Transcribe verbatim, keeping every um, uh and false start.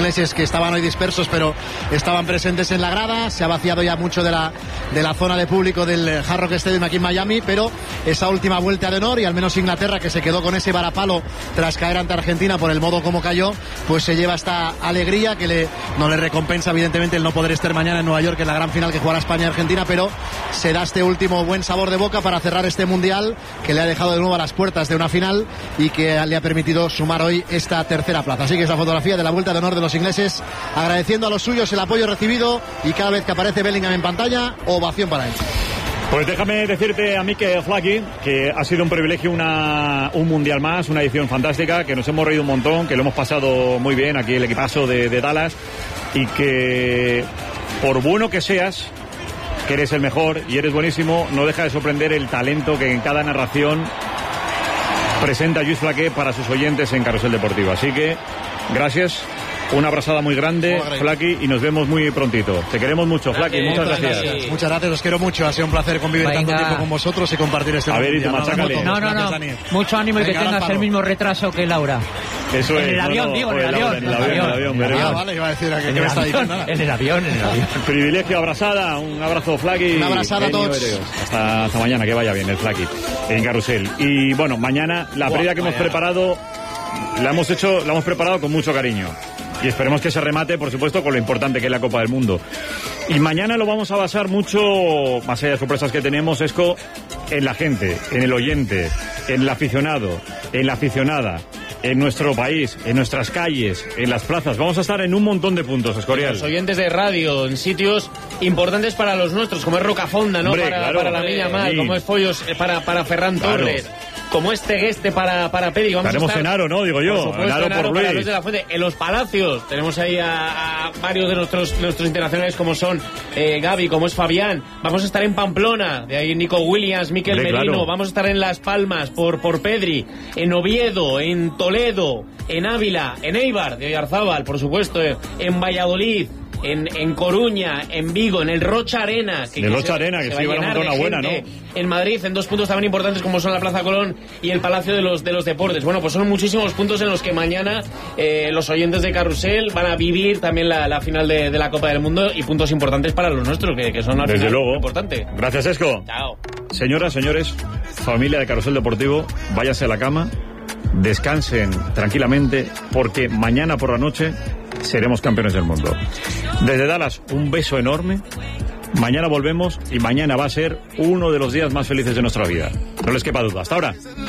ingleses que estaban hoy dispersos, pero estaban presentes en la grada. Se ha vaciado ya mucho de la, de la zona de público del Hard Rock Stadium aquí en Miami, pero esa última vuelta de honor, y al menos Inglaterra, que se quedó con ese varapalo tras caer ante Argentina por el modo como cayó, pues se lleva esta alegría que le, no le recompensa evidentemente el no poder estar mañana en Nueva York en la gran final que jugará España y Argentina, pero se da este último buen sabor de boca para cerrar este mundial que le ha dejado de nuevo a las puertas de una final y que le ha permitido sumar hoy esta tercera plaza. Así que es la fotografía de la vuelta de honor de los ingleses, agradeciendo a los suyos el apoyo recibido, y cada vez que aparece Bellingham en pantalla, ovación para él. Pues déjame decirte a mí que Flaky, que ha sido un privilegio una, un mundial más, una edición fantástica, que nos hemos reído un montón, que lo hemos pasado muy bien aquí el equipazo de, de Dallas, y que por bueno que seas, que eres el mejor y eres buenísimo, no deja de sorprender el talento que en cada narración presenta Lluís Flaqué para sus oyentes en Carrusel Deportivo. Así que gracias, una abrazada muy grande, Flaky, y nos vemos muy prontito. Te queremos mucho, Flaky, muchas gracias. gracias. Muchas gracias, os quiero mucho. Ha sido un placer convivir Venga. tanto tiempo con vosotros y compartir este A ver, y tú mundial. machácale. No, no, no. Mucho ánimo y que Venga, tengas Álvaro. el mismo retraso que Laura. Eso En es. el avión, no, no, digo, en el joder, avión, Laura, en el avión, en el avión, veremos. Ah, vale, iba a decir a que, En que el me está avión, diciendo nada. en el avión, en el avión. Privilegio, abrazada, un abrazo, Flaky. Una abrazada a todos. Hasta, hasta mañana, que vaya bien el Flaky en Carrusel. Y bueno, mañana la previa que hemos preparado, la hemos hecho, la hemos preparado con mucho cariño. Y esperemos que se remate, por supuesto, con lo importante que es la Copa del Mundo. Y mañana lo vamos a basar mucho, más allá de sorpresas que tenemos, Esco, en la gente, en el oyente, en el aficionado, en la aficionada, en nuestro país, en nuestras calles, en las plazas. Vamos a estar en un montón de puntos, Escorial. Los oyentes de radio, en sitios importantes para los nuestros, como es Rocafonda, ¿no? Hombre, para, claro, para la hombre, Miña Mal, sí. como es Follos eh, para, para Ferran Claro. Torres, como es Tegueste para, para Pedi. Vamos Estaremos a estar, en Aro, ¿no? Digo yo, por supuesto, en Aro en Aro por para Luis. Luis de la Fuente. En los Palacios tenemos ahí a, a varios de nuestros, nuestros internacionales, como son eh, Gaby, como es Fabián. Vamos a estar en Pamplona, de ahí Nico Williams, Miquel Hombre, Merino. claro. Vamos a estar en Las Palmas por, por Pedri, en Oviedo, en Toledo, en Ávila, en Eibar, de Oyarzábal, por supuesto, eh, en Valladolid, en, en Coruña, en Vigo, en el Rocha Arena. Que, El que Rocha se- Arena, se que va sí, a van a llenar montar de una buena, gente. En Madrid, en dos puntos también importantes como son la Plaza Colón y el Palacio de los, de los Deportes. Bueno, pues son muchísimos puntos en los que mañana eh, los oyentes de Carrusel van a vivir también la, la final de, de la Copa del Mundo, y puntos importantes para los nuestros, que, que son al Desde final luego. importante. Gracias, Esco. Chao. Señoras, señores, familia de Carrusel Deportivo, váyase a la cama, descansen tranquilamente, porque mañana por la noche seremos campeones del mundo. Desde Dallas, un beso enorme. Mañana volvemos y mañana va a ser uno de los días más felices de nuestra vida. No les quepa duda. Hasta ahora.